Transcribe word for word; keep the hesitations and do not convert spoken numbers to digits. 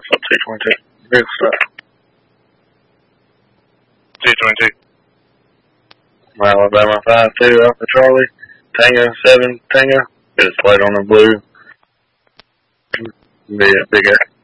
Stop two twenty-two. Vehicle stop. two twenty-two. Alabama five two Alpha Charlie. Tango seven Tango. Get his plate on the blue. Be a big